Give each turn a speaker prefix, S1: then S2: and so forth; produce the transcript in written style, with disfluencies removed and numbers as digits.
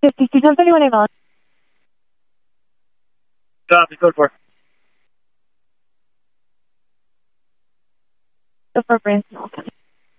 S1: 52 10 31 Avon.
S2: Copy, code 4.
S1: Go for Branson.